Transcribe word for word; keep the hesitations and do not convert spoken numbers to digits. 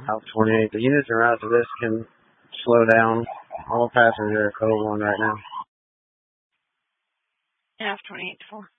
Alpha twenty-eight. The units en route to this can slow down. All passengers are code one right now. Alpha twenty-eight to four.